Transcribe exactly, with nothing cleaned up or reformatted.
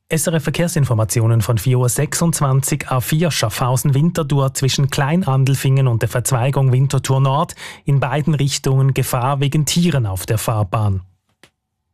S R F Verkehrsinformationen von vier Uhr sechsundzwanzig, A vier Schaffhausen-Winterthur zwischen Kleinandelfingen und der Verzweigung Winterthur Nord. In beiden Richtungen Gefahr wegen Tieren auf der Fahrbahn.